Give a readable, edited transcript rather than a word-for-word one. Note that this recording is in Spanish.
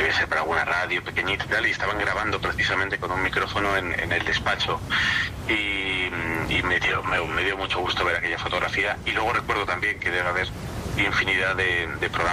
puede ser para alguna radio pequeñita y tal, y estaban grabando precisamente con un micrófono en el despacho. Y me dio mucho gusto ver aquella fotografía. Y luego recuerdo también que debe haber infinidad de programas